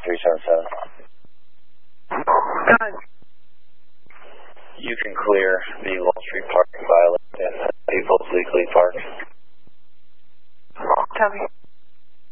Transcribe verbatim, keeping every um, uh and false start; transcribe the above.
three seven seven. Good. You can clear the Wall Street Park violation and People's Weekly Park. Copy.